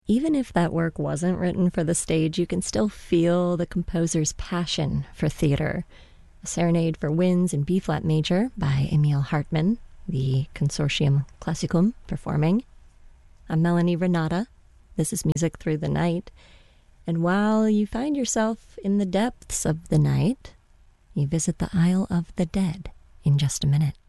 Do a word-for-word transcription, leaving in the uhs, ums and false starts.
Even if that work wasn't written for the stage, you can still feel the composer's passion for theater. A Serenade for Winds in B-flat major by Emil Hartmann, the Consortium Classicum performing. I'm Melanie Renata. This is Music Through the Night. And while you find yourself in the depths of the night, you visit the Isle of the Dead in just a minute.